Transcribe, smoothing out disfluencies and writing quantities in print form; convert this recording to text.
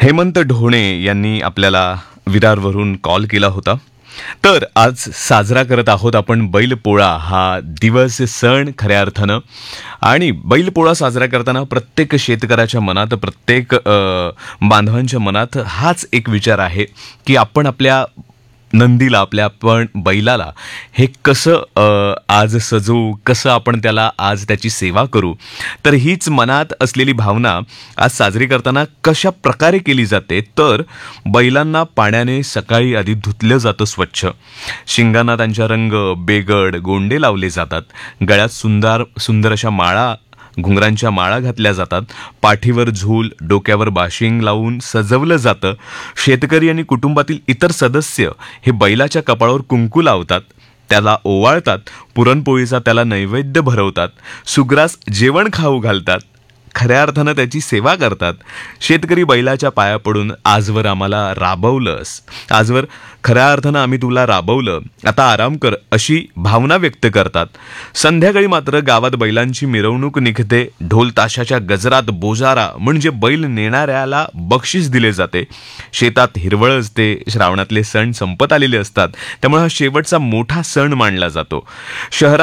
हेमंत ढोणे यांनी आपल्याला विरारवरून कॉल केला होता. तर आज साजरा करत आहोत आपण बैलपोळा हा दिवस, सण खऱ्या अर्थानं. आणि बैलपोळा साजरा करताना प्रत्येक शेतकऱ्याच्या मनात, प्रत्येक बांधवांच्या मनात हाच एक विचार आहे की आपण आपल्या नंदीला, आपल्या आपण बैलाला हे कसं आज सजवू, कसं आपण त्याला आज त्याची सेवा करू. तर हीच मनात असलेली भावना आज साजरी करताना कशा प्रकारे केली जाते, तर बैलांना पाण्याने सकाळी आधी धुतलं जातं स्वच्छ. शिंगांना त्यांच्या रंग, बेगड, गोंडे लावले जातात. गळ्यात सुंदर सुंदर अशा माळा, घुंगरांच्या माळा घातल्या जातात. पाठीवर झूल, डोक्यावर बाशिंग लावून सजवलं जातं. शेतकरी आणि कुटुंबातील इतर सदस्य हे बैलाच्या कपाळावर कुंकू लावतात, त्याला ओवाळतात, पुरणपोळीचा त्याला नैवेद्य भरवतात, सुग्रास जेवण खाऊ घालतात, खऱ्या अर्थानं त्याची सेवा करतात. शेतकरी बैलाच्या पाया पडून आजवर आम्हाला राबवलंस, आजवर खऱ्या अर्थानं आम्ही तुला राबवलं, आता आराम कर, अशी भावना व्यक्त करतात. संध्याकाळी मात्र गावात बैलांची मिरवणूक निघते. ढोल ताशाच्या गजरात बोजारा म्हणजे बैल नेणाऱ्याला बक्षीस दिले जाते. शेतात हिरवळ असते. श्रावणातले सण संपत आलेले असतात, त्यामुळे हा शेवटचा मोठा सण मानला जातो. शहरात